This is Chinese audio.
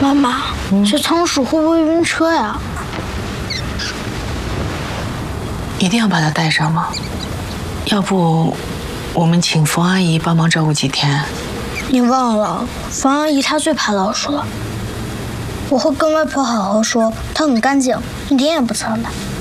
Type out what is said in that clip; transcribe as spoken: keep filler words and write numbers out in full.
妈妈，嗯、这仓鼠会不会晕车呀？ 一定要把它带上吗？要不，我们请冯阿姨帮忙照顾几天。 你忘了，冯阿姨她最怕老鼠了。我会跟外婆好好说，她很干净，一点也不脏的。